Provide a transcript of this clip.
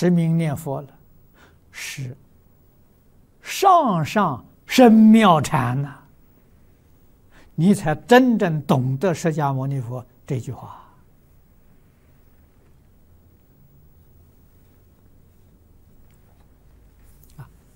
持名念佛了，是上上深妙禅呐，你才真正懂得释迦牟尼佛这句话。